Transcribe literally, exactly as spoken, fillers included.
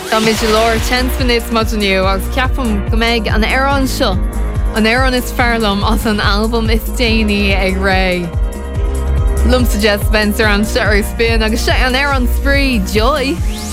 Tá mé sé leir ten minutes modniu agus ceapam go méid an Éireann seo. An Éireann is fearlam as an album is déine ag ré. Lumsa Jess Spencer an seir spin agus sé an Éireann spree Joy.